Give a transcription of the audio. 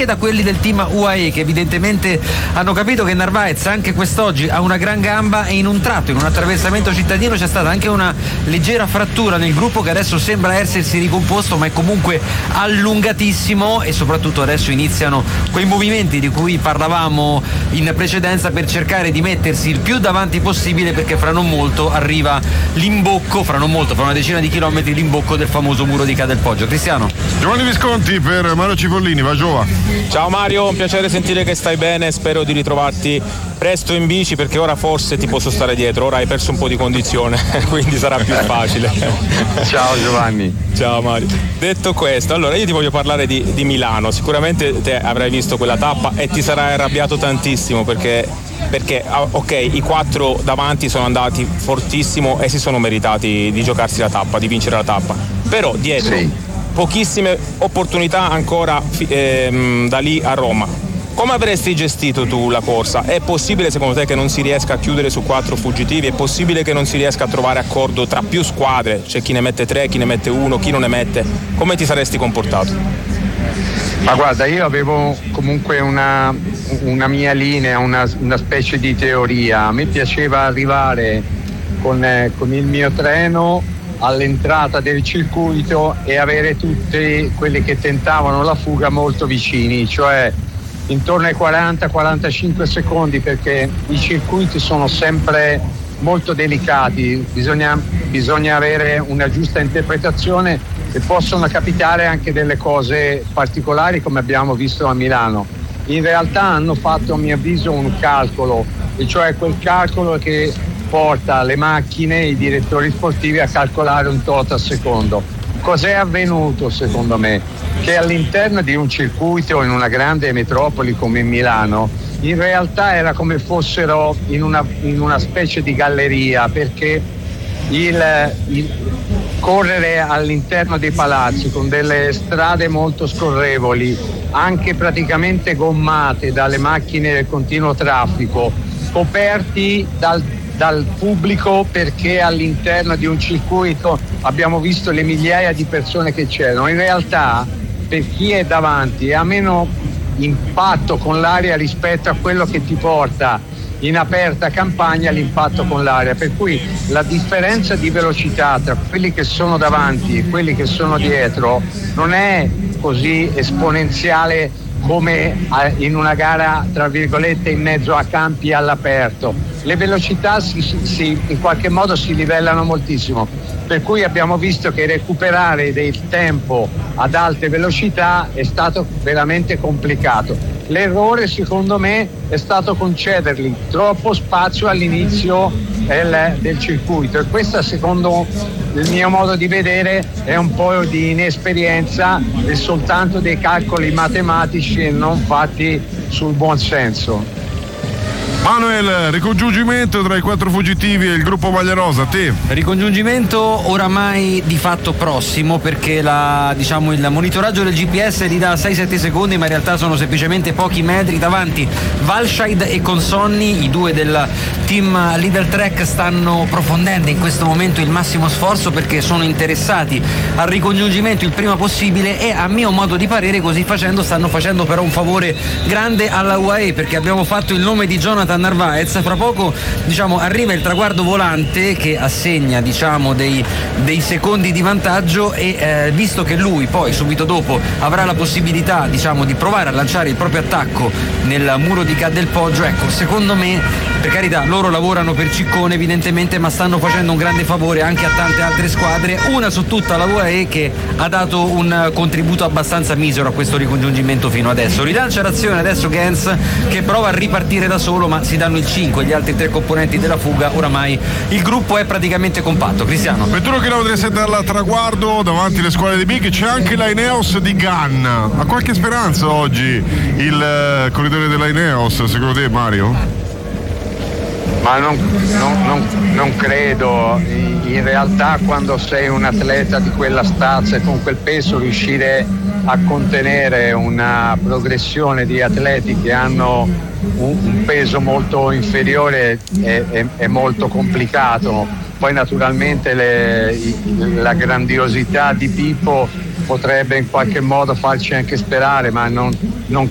anche da quelli del team UAE, che evidentemente hanno capito che Narvaez anche quest'oggi ha una gran gamba, e in un tratto, in un attraversamento cittadino, c'è stata anche una leggera frattura nel gruppo che adesso sembra essersi ricomposto, ma è comunque allungatissimo, e soprattutto adesso iniziano quei movimenti di cui parlavamo in precedenza per cercare di mettersi il più davanti possibile, perché fra non molto arriva l'imbocco, fra una decina di chilometri, l'imbocco del famoso muro di Ca del Poggio. Cristiano. Giovanni Visconti per Mario Cipollini, va Giova. Ciao Mario, un piacere sentire che stai bene, spero di ritrovarti presto in bici, perché ora forse ti posso stare dietro, ora hai perso un po' di condizione, quindi sarà più facile. Ciao Giovanni. Ciao Mario. Detto questo, allora io ti voglio parlare di Milano. Sicuramente te avrai visto quella tappa e ti sarai arrabbiato tantissimo perché ok, i 4 davanti sono andati fortissimo e si sono meritati di giocarsi la tappa, di vincere la tappa, però dietro pochissime opportunità ancora da lì a Roma. Come avresti gestito tu la corsa? È possibile secondo te che non si riesca a chiudere su 4 fuggitivi? È possibile che non si riesca a trovare accordo tra più squadre? C'è chi ne mette 3, chi ne mette 1, chi non ne mette. Come ti saresti comportato? Ma guarda, io avevo comunque una mia linea, una specie di teoria. A me piaceva arrivare con il mio treno all'entrata del circuito e avere tutti quelli che tentavano la fuga molto vicini, cioè intorno ai 40-45 secondi, perché i circuiti sono sempre molto delicati, bisogna avere una giusta interpretazione e possono capitare anche delle cose particolari, come abbiamo visto a Milano. In realtà hanno fatto, a mio avviso, un calcolo, e cioè quel calcolo che porta le macchine, i direttori sportivi, a calcolare un tot al secondo. Cos'è avvenuto secondo me? Che all'interno di un circuito in una grande metropoli come Milano, in realtà era come fossero in una specie di galleria, perché il correre all'interno dei palazzi con delle strade molto scorrevoli, anche praticamente gommate dalle macchine del continuo traffico, coperti dal pubblico, perché all'interno di un circuito abbiamo visto le migliaia di persone che c'erano. In realtà per chi è davanti ha meno impatto con l'aria rispetto a quello che ti porta in aperta campagna l'impatto con l'aria, per cui la differenza di velocità tra quelli che sono davanti e quelli che sono dietro non è così esponenziale come in una gara tra virgolette in mezzo a campi all'aperto. Le velocità in qualche modo si livellano moltissimo, per cui abbiamo visto che recuperare del tempo ad alte velocità è stato veramente complicato. L'errore secondo me è stato concedergli troppo spazio all'inizio del circuito, e questa, secondo il mio modo di vedere, è un po' di inesperienza e soltanto dei calcoli matematici e non fatti sul buon senso. Manuel, ricongiungimento tra i 4 fuggitivi e il gruppo Maglia Rosa, te? Ricongiungimento oramai di fatto prossimo, perché il monitoraggio del GPS gli dà 6-7 secondi, ma in realtà sono semplicemente pochi metri. Davanti Walscheid e Consonni, i 2 del team Leader Trek, stanno profondendo in questo momento il massimo sforzo, perché sono interessati al ricongiungimento il prima possibile, e a mio modo di parere così facendo stanno facendo però un favore grande alla UAE, perché abbiamo fatto il nome di Jonathan Narvaez. Fra poco arriva il traguardo volante che assegna dei secondi di vantaggio, e visto che lui poi subito dopo avrà la possibilità di provare a lanciare il proprio attacco nel muro di Ca del Poggio, ecco, secondo me, per carità, loro lavorano per Ciccone evidentemente, ma stanno facendo un grande favore anche a tante altre squadre, una su tutta la UAE, che ha dato un contributo abbastanza misero a questo ricongiungimento fino adesso. Rilancia l'azione adesso Gens, che prova a ripartire da solo, ma si danno il 5 gli altri 3 componenti della fuga. Oramai il gruppo è praticamente compatto. Cristiano. 21 km dal traguardo, davanti alle squadre di Big, c'è anche l'Ineos di Ganna. Ha qualche speranza oggi il corridore dell'Ineos, secondo te, Mario? Ma non credo. In realtà, quando sei un atleta di quella stazza e con quel peso, riuscire a contenere una progressione di atleti che hanno un peso molto inferiore è molto complicato. Poi naturalmente la grandiosità di Pippo potrebbe in qualche modo farci anche sperare, ma non